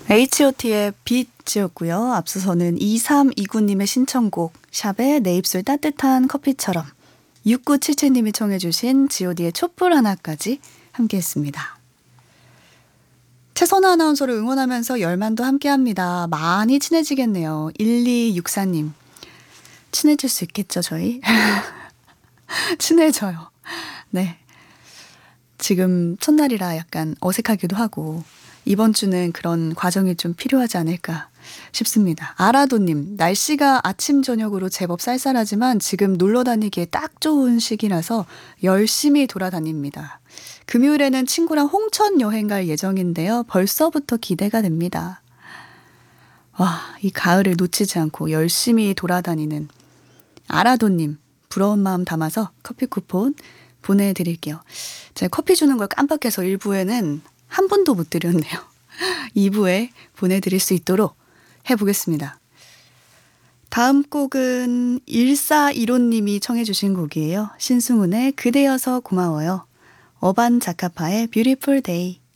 H.O.T의 빛이었고요. 앞서서는 2329님의 신청곡 샵의 내 입술 따뜻한 커피처럼 6977님이 청해 주신 G.O.D의 촛불 하나까지 함께했습니다. 최선아 아나운서를 응원하면서 열만도 함께합니다. 많이 친해지겠네요. 1264님. 친해질 수 있겠죠, 저희? 친해져요. 네. 지금 첫날이라 약간 어색하기도 하고 이번 주는 그런 과정이 좀 필요하지 않을까 싶습니다. 아라도님, 날씨가 아침 저녁으로 제법 쌀쌀하지만 지금 놀러 다니기에 딱 좋은 시기라서 열심히 돌아다닙니다. 금요일에는 친구랑 홍천 여행 갈 예정인데요. 벌써부터 기대가 됩니다. 와, 이 가을을 놓치지 않고 열심히 돌아다니는 아라도님, 부러운 마음 담아서 커피 쿠폰 보내드릴게요. 제가 커피 주는 걸 깜빡해서 1부에는 한 분도 못 드렸네요. 2부에 보내드릴 수 있도록 해보겠습니다. 다음 곡은 1415님이 청해 주신 곡이에요. 신승훈의 그대여서 고마워요. 어반 자카파의 뷰티풀 데이.